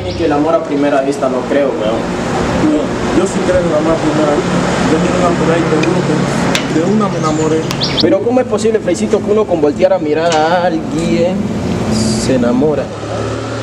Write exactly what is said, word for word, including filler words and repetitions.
ni que el amor a primera vista, no creo, weón. Yo, yo sí creo en el amor a primera vista. Yo tengo una por ahí, te juro que de una me enamoré. Pero ¿cómo es posible, Freicito, que uno con voltear a mirar a alguien se enamora?